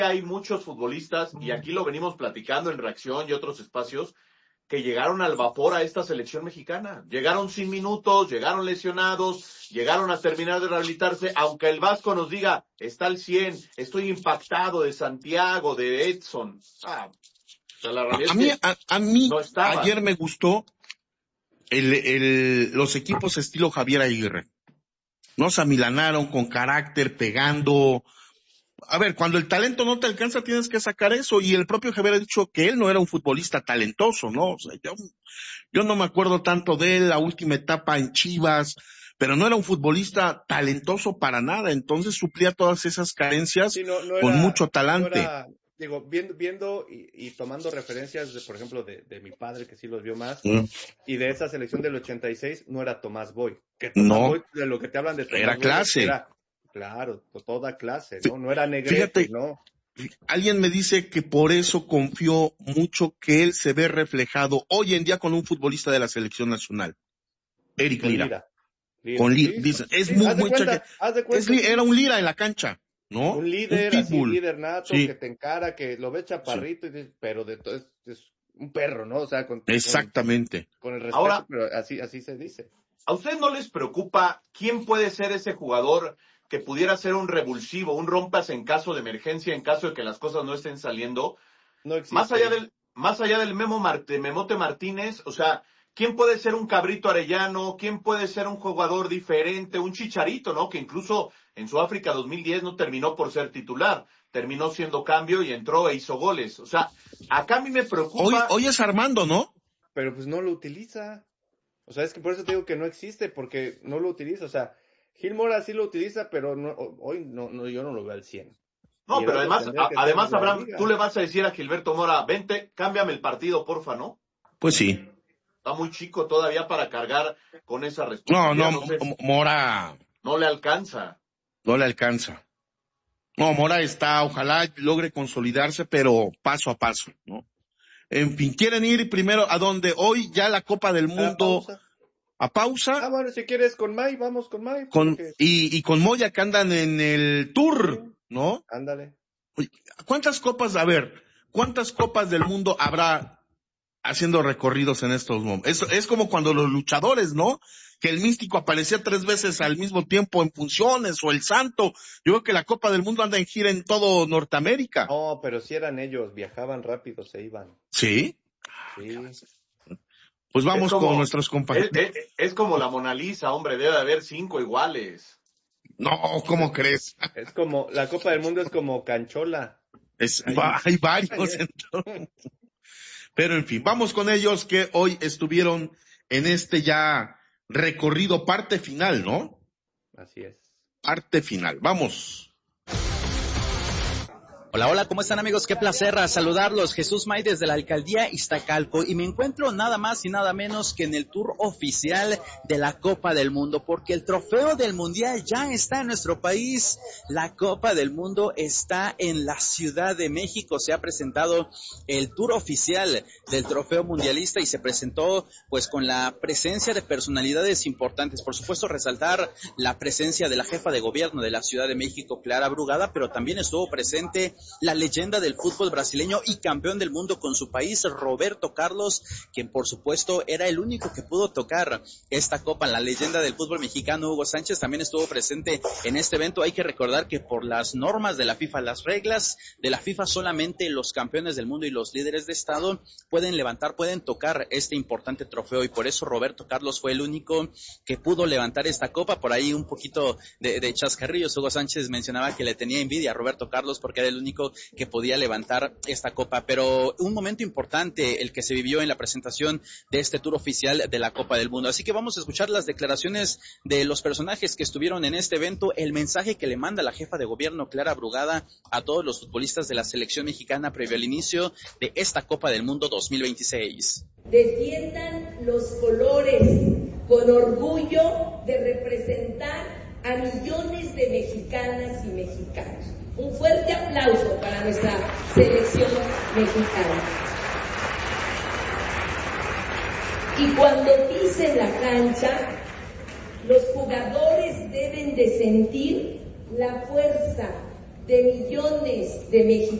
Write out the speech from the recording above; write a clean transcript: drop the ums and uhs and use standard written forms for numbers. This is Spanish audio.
hay muchos futbolistas, y aquí lo venimos platicando en Reacción y otros espacios, que llegaron al vapor a esta selección mexicana. Llegaron sin minutos, llegaron lesionados, llegaron a terminar de rehabilitarse, aunque el Vasco nos diga, está al 100, estoy impactado de Santiago, de Edson. O sea, la realidad es que a mí no estaba. Ayer me gustó los equipos estilo Javier Aguirre. No se amilanaron con carácter, pegando. A ver, cuando el talento no te alcanza, tienes que sacar eso. Y el propio Javier ha dicho que él no era un futbolista talentoso, ¿no? O sea, yo no me acuerdo tanto de él, la última etapa en Chivas, pero no era un futbolista talentoso para nada. Entonces suplía todas esas carencias con mucho talante. Digo, viendo y tomando referencias, por ejemplo, de mi padre, que sí los vio más, y de esa selección del 86, no era Tomás Boy. Que Tomás Boy, de lo que te hablan de Tomás era Boy, clase. Claro, toda clase, ¿no? No era Negrete, ¿no? Alguien me dice que por eso confió mucho que él se ve reflejado hoy en día con un futbolista de la selección nacional. Eric Lira. Con Lira. Dice, era un Lira en la cancha. ¿No? Un líder, así, líder nato, que te encara, que lo ve chaparrito, y dice, pero es un perro, ¿no? O sea, exactamente. Con el respeto, ahora, pero así se dice. ¿A ustedes no les preocupa quién puede ser ese jugador que pudiera ser un revulsivo, un rompas en caso de emergencia, en caso de que las cosas no estén saliendo? No existe. Más allá del Memote Martínez, o sea, ¿quién puede ser un Cabrito Arellano? ¿Quién puede ser un jugador diferente? Un Chicharito, ¿no? Que incluso en Sudáfrica 2010 no terminó por ser titular. Terminó siendo cambio y entró e hizo goles. O sea, acá a mí me preocupa... Hoy es Armando, ¿no? Pero pues no lo utiliza. O sea, es que por eso te digo que no existe, porque no lo utiliza. O sea, Gil Mora sí lo utiliza, pero hoy yo no lo veo al 100. No, pero además Abraham, tú le vas a decir a Gilberto Mora, vente, cámbiame el partido, porfa, ¿no? Pues sí. Está muy chico todavía para cargar con esa responsabilidad. Mora... No le alcanza. No le alcanza. No, Mora ojalá logre consolidarse, pero paso a paso, ¿no? En fin, ¿quieren ir primero a donde hoy ya la Copa del Mundo a pausa? Bueno, si quieres con May, vamos con May. Y con Moya que andan en el tour, ¿no? Ándale. ¿Cuántas copas del mundo habrá haciendo recorridos en estos momentos? Es como cuando los luchadores, ¿no? Que el místico aparecía 3 veces al mismo tiempo en funciones, o el santo. Yo creo que la Copa del Mundo anda en gira en todo Norteamérica. No, pero si eran ellos, viajaban rápido, se iban. ¿Sí? Sí. Pues vamos con nuestros compañeros. Es como la Mona Lisa, hombre, debe haber 5 iguales. No, ¿cómo crees? Es como, la Copa del Mundo es como Canchola. Hay varios. Pero en fin, vamos con ellos que hoy estuvieron en este ya recorrido parte final, ¿no? Así es. Parte final, vamos. Hola, ¿cómo están, amigos? Qué placer saludarlos. Jesús May desde la Alcaldía Iztacalco, y me encuentro nada más y nada menos que en el tour oficial de la Copa del Mundo, porque el trofeo del Mundial ya está en nuestro país. La Copa del Mundo está en la Ciudad de México. Se ha presentado el tour oficial del trofeo mundialista y se presentó pues con la presencia de personalidades importantes. Por supuesto, resaltar la presencia de la jefa de gobierno de la Ciudad de México, Clara Brugada, pero también estuvo presente la leyenda del fútbol brasileño y campeón del mundo con su país, Roberto Carlos, quien por supuesto era el único que pudo tocar esta copa. La leyenda del fútbol mexicano, Hugo Sánchez, también estuvo presente en este evento. Hay que recordar que por las normas de la FIFA, las reglas de la FIFA, solamente los campeones del mundo y los líderes de estado pueden tocar este importante trofeo, y por eso Roberto Carlos fue el único que pudo levantar esta copa. Por ahí un poquito de chascarrillos. Hugo Sánchez mencionaba que le tenía envidia a Roberto Carlos porque era el único que podía levantar esta copa. Pero un momento importante el que se vivió en la presentación de este tour oficial de la Copa del Mundo. Así que vamos a escuchar las declaraciones de los personajes que estuvieron en este evento, el mensaje que le manda la jefa de gobierno, Clara Brugada, a todos los futbolistas de la selección mexicana previo al inicio de esta Copa del Mundo 2026. Defiendan los colores con orgullo de representar a millones de mexicanas y mexicanos. Un fuerte aplauso para nuestra selección mexicana. Y cuando pisen la cancha, los jugadores deben de sentir la fuerza de millones de mexicanos.